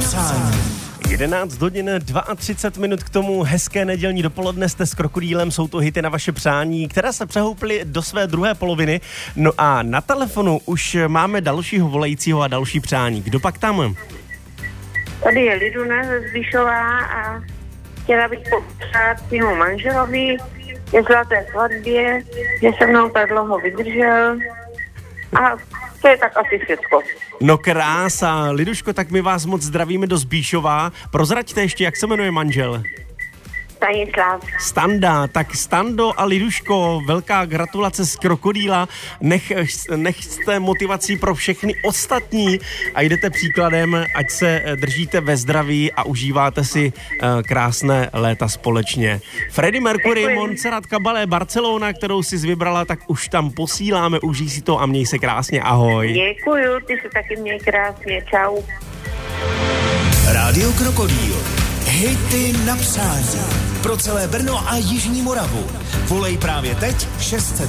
přání. 11 hodin 32 minut k tomu, hezké nedělní dopoledne, jste s Krokodýlem, jsou to hity na vaše přání, které se přehouply do své druhé poloviny. No a na telefonu už máme dalšího volajícího a další přání. Kdo pak tam? Tady je Liduna ze Zbišova a chtěla bych popřát svému manželovi ke zlaté svatbě, že se mnou tak dlouho vydržel a to je tak asi všechno. No krása, Liduško, tak my vás moc zdravíme do Zbíšova. Prozraďte ještě, jak se jmenuje manžel? Stanislav. Standa, tak Stando a Liduško, velká gratulace z Krokodýla, nech jste motivací pro všechny ostatní a jdete příkladem, ať se držíte ve zdraví a užíváte si krásné léta společně. Freddie Mercury, Montserrat Caballé, Barcelona, kterou jsi vybrala, tak už tam posíláme, užij si to a měj se krásně, ahoj. Děkuju, ty se taky měj krásně, čau. Rádio Krokodýl. Hity na přání. Pro celé Brno a Jižní Moravu. Volej právě teď 600